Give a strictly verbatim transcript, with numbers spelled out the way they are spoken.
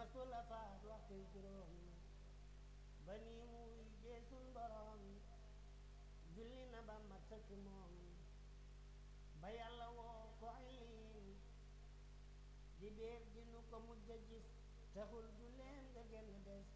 masula faat waxtu juróom ba nii muy jeesul borom julli na ba mat sëkk moom ba yàlla woo ko iliin di béer di nu ko mujj a gis taxul ju leen nga genn des